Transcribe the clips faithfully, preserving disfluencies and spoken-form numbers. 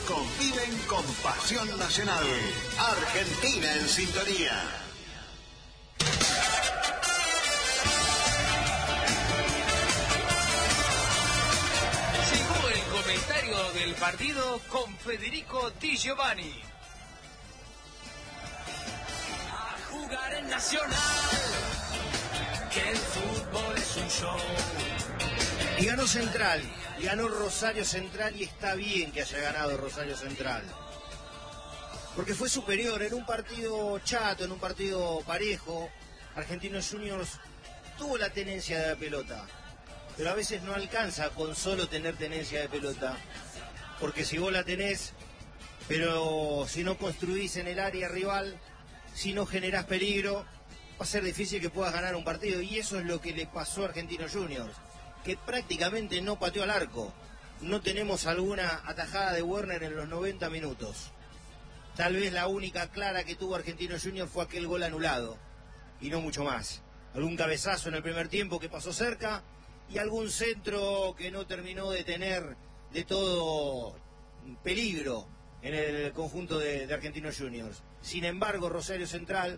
conviven con pasión nacional. Argentina en sintonía. Llegó el comentario del partido con Federico Di Giovanni. A jugar en Nacional, que el fútbol es un show. Y ganó Central, y ganó Rosario Central, y está bien que haya ganado Rosario Central. Porque fue superior en un partido chato, en un partido parejo. Argentinos Juniors tuvo la tenencia de la pelota, pero a veces no alcanza con solo tener tenencia de pelota. Porque si vos la tenés, pero si no construís en el área rival, si no generás peligro, va a ser difícil que puedas ganar un partido. Y eso es lo que le pasó a Argentinos Juniors, que prácticamente no pateó al arco. No tenemos alguna atajada de Werner en los noventa minutos. Tal vez la única clara que tuvo Argentinos Juniors fue aquel gol anulado, y no mucho más. Algún cabezazo en el primer tiempo que pasó cerca, y algún centro que no terminó de tener de todo peligro en el conjunto de, de Argentinos Juniors. Sin embargo, Rosario Central,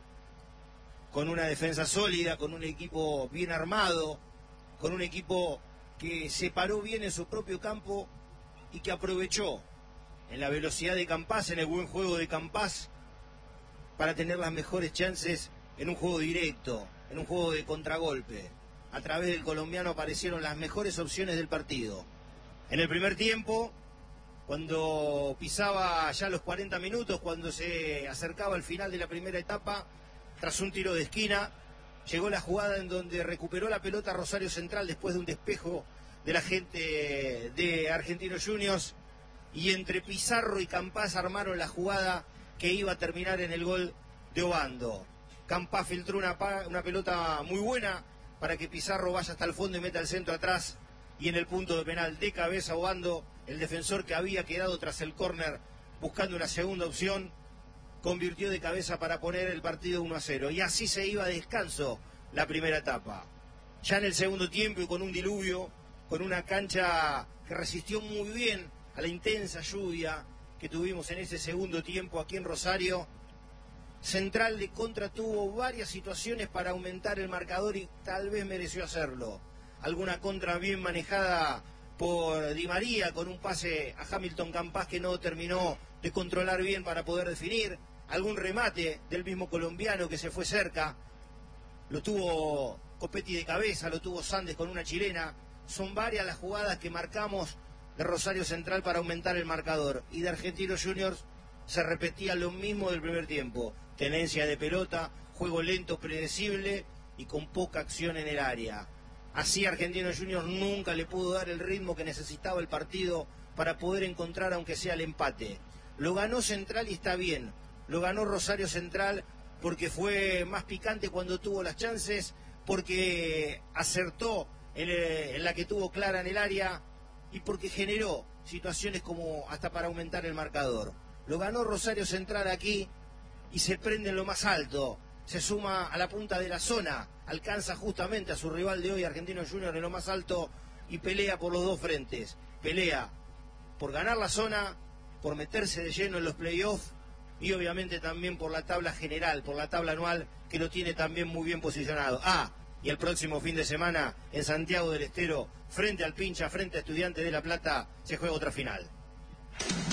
con una defensa sólida, con un equipo bien armado, con un equipo que se paró bien en su propio campo y que aprovechó en la velocidad de Campás, en el buen juego de Campás, para tener las mejores chances en un juego directo, en un juego de contragolpe. A través del colombiano aparecieron las mejores opciones del partido. En el primer tiempo, cuando pisaba ya los cuarenta minutos, cuando se acercaba al final de la primera etapa, tras un tiro de esquina, llegó la jugada en donde recuperó la pelota Rosario Central después de un despejo de la gente de Argentinos Juniors, y entre Pizarro y Campás armaron la jugada que iba a terminar en el gol de Obando. Campás filtró una, una pelota muy buena para que Pizarro vaya hasta el fondo y meta el centro atrás, y en el punto de penal de cabeza Obando, el defensor que había quedado tras el córner buscando una segunda opción, convirtió de cabeza para poner el partido uno a cero. Y así se iba a descanso la primera etapa. Ya en el segundo tiempo, y con un diluvio, con una cancha que resistió muy bien a la intensa lluvia que tuvimos en ese segundo tiempo aquí en Rosario, Central de contra tuvo varias situaciones para aumentar el marcador y tal vez mereció hacerlo. Alguna contra bien manejada por Di María con un pase a Hamilton Campás que no terminó de controlar bien para poder definir. Algún remate del mismo colombiano que se fue cerca. Lo tuvo Copetti de cabeza, lo tuvo Sandes con una chilena. Son varias las jugadas que marcamos de Rosario Central para aumentar el marcador. Y de Argentinos Juniors se repetía lo mismo del primer tiempo. Tenencia de pelota, juego lento, predecible y con poca acción en el área. Así Argentinos Juniors nunca le pudo dar el ritmo que necesitaba el partido para poder encontrar aunque sea el empate. Lo ganó Central y está bien. Lo ganó Rosario Central porque fue más picante cuando tuvo las chances, porque acertó en, en la que tuvo clara en el área y porque generó situaciones como hasta para aumentar el marcador. Lo ganó Rosario Central aquí y se prende en lo más alto, se suma a la punta de la zona, alcanza justamente a su rival de hoy, Argentinos Juniors, en lo más alto, y pelea por los dos frentes. Pelea por ganar la zona, por meterse de lleno en los playoffs y obviamente también por la tabla general, por la tabla anual, que lo tiene también muy bien posicionado. Ah, y el próximo fin de semana en Santiago del Estero, frente al Pincha, frente a Estudiantes de La Plata, se juega otra final.